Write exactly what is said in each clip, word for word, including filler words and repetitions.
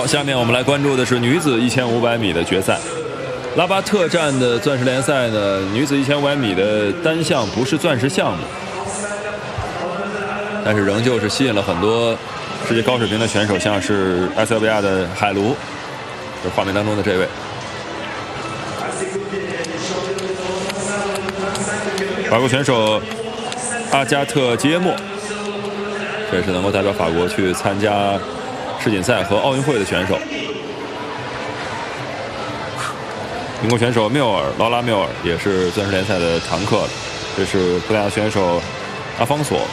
好，下面我们来关注的是女子一千五百米的决赛。拉巴特站的钻石联赛呢，女子一千五百米的单项不是钻石项目，但是仍旧是吸引了很多世界高水平的选手，像是埃塞俄比亚的海卢，就是画面当中的这位。法国选手阿加特吉耶莫，这是能够代表法国去参加世锦赛和奥运会的选手。英国选手缪尔，劳拉缪尔也是钻石联赛的常客了。这是葡萄牙选手阿方索。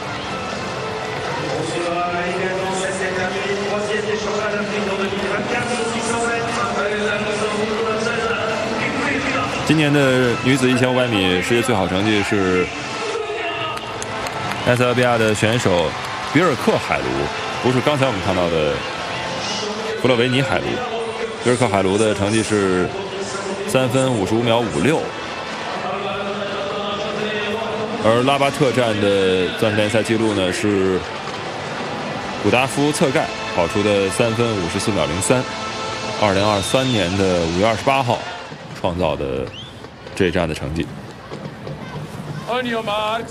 今年的女子一千五百米世界最好成绩是埃塞俄比亚的选手比尔克海卢，不是刚才我们看到的弗洛维尼海卢。比尔克海卢的成绩是三分五十五秒五六，而拉巴特站的钻石联赛纪录呢是古达夫策盖跑出的三分五十四秒零三，二零二三年的五月二十八号创造的这一站的成绩。 On your marks.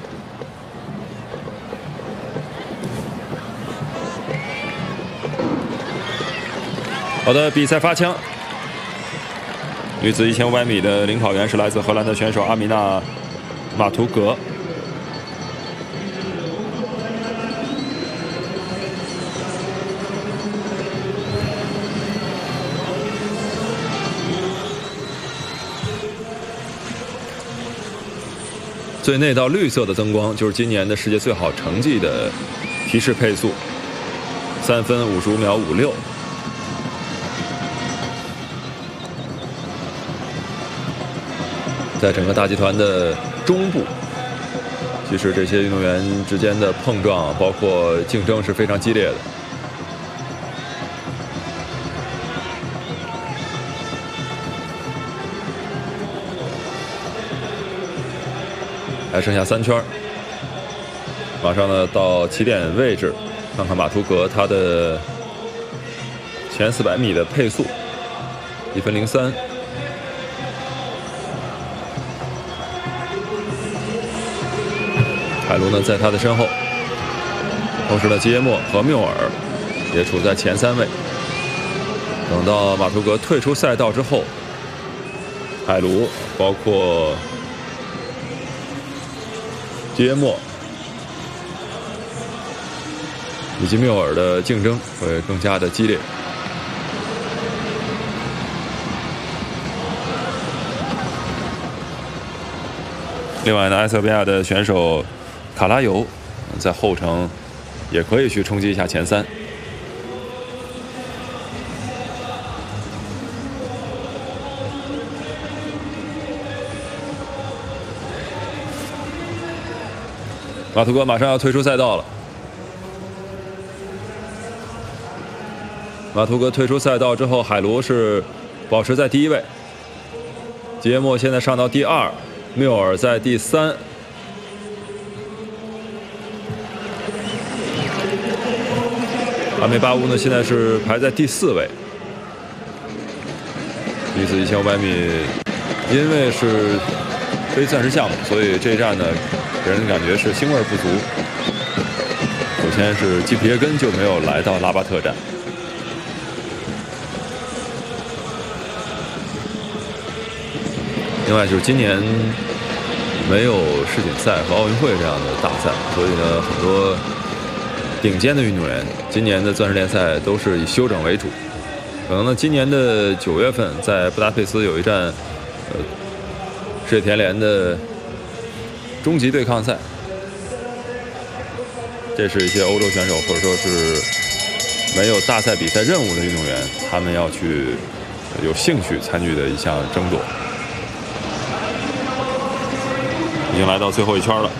好的，比赛发枪。女子一千五百米的领跑员是来自荷兰的选手阿米娜·马图格。最内道绿色的灯光就是今年的世界最好成绩的提示配速，三分五十五秒五六。在整个大集团的中部，其实这些运动员之间的碰撞，包括竞争是非常激烈的。还剩下三圈，马上呢到起点位置，看看马图格他的前四百米的配速，一分零三。海卢呢在他的身后，同时呢吉耶莫和缪尔也处在前三位。等到马图格退出赛道之后，海卢包括吉耶莫以及缪尔的竞争会更加的激烈。另外呢，埃塞俄比亚的选手卡拉尤在后程也可以去冲击一下前三。马图格马上要退出赛道了。马图格退出赛道之后，海卢是保持在第一位，吉耶莫现在上到第二，缪尔在第三。阿梅巴乌呢，现在是排在第四位。女子一千五百米，因为是非钻石项目，所以这一站呢，给人感觉是腥味不足。首先是基皮耶根就没有来到拉巴特站。另外就是今年没有世锦赛和奥运会这样的大赛，所以呢，很多顶尖的运动员今年的钻石联赛都是以休整为主。可能呢，今年的九月份在布达佩斯有一站，呃，世界田联的终极对抗赛。这是一些欧洲选手或者说是没有大赛比赛任务的运动员，他们要去有兴趣参与的一项争夺。已经来到最后一圈了。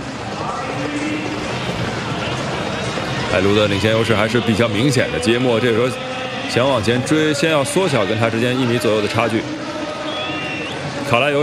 海卢的领先优势还是比较明显的，吉耶莫这时候想往前追，先要缩小跟他之间一米左右的差距。卡拉尤